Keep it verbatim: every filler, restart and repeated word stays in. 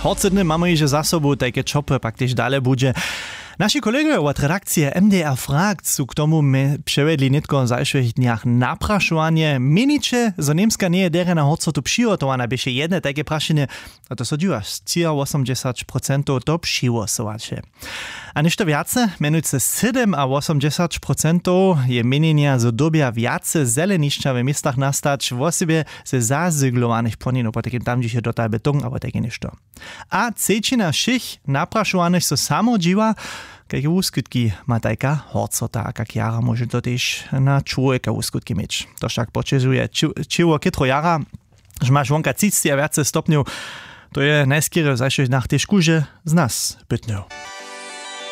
Horce dny mamy już za sobą, takie czopy pak też dalej będzie. Nasi kolegowie od redakcji M D R Fragt su k tomu przewiedli nitko w zajszych dniach napraszowanie. Mienicie, że Niemska nie jest na Horcotu przygotowana, bieže jedne takie praszenie, a to sodziłaś, osiemdziesiąt procent to przygłosowacie. A niż to wiace, mianujce siedem a osiemdziesiąt procent je mienienia z dobia wiace zelenišća w miastach nastać w osobie ze zazyglowanych płoninów, bo takim tam dzisiaj dotal beton, aber takie niż to. A trzecina všich napraszowanych so samo dziwa, jakie uskutki ma tajka Horcota, jak jara może to też na człowieka uskutki mieć. To však počezuje čiło kitro jara, że masz wonka trzydzieści a wiace stopniów, to je najskiery w zajszych dniach też kurze z nas bytnął.